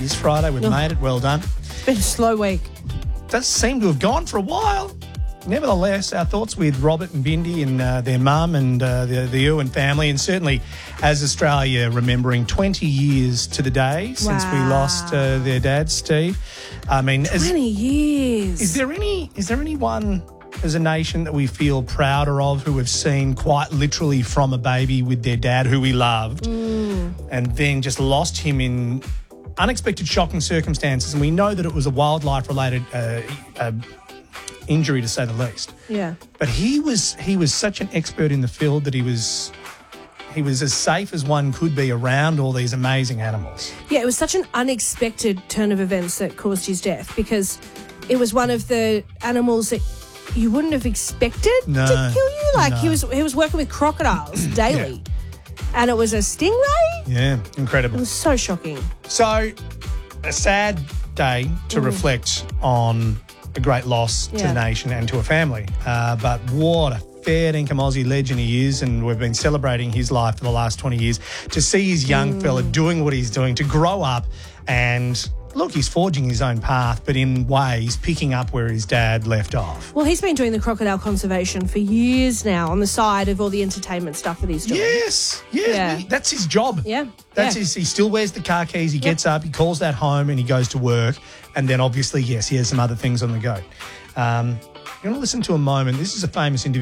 is Friday. We've made it. Well done. It's been a slow week. Does seem to have gone for a while. Nevertheless, our thoughts with Robert and Bindi and their mum and the Ewan family, and certainly as Australia remembering 20 years to the day since we lost their dad, Steve. I mean, 20 years. Is there anyone as a nation that we feel prouder of who have seen quite literally from a baby with their dad who we loved and then just lost him in unexpected, shocking circumstances? And we know that it was a wildlife-related injury, to say the least. Yeah. But he was such an expert in the field that he was as safe as one could be around all these amazing animals. Yeah, it was such an unexpected turn of events that caused his death, because it was one of the animals that you wouldn't have expected to kill you. Like he was working with crocodiles daily. And it was a stingray? Yeah, incredible. It was so shocking. So, a sad day to reflect on a great loss to the nation and to a family. But what a fair income Aussie legend he is, and we've been celebrating his life for the last 20 years. To see his young fella doing what he's doing, to grow up and... Look, he's forging his own path, but in ways picking up where his dad left off. Well, he's been doing the crocodile conservation for years now on the side of all the entertainment stuff that he's doing. Yes. That's his job. Yeah. He still wears the car keys, he gets up, he calls that home and he goes to work. And then obviously, yes, he has some other things on the go. You want to listen to a moment. This is a famous interview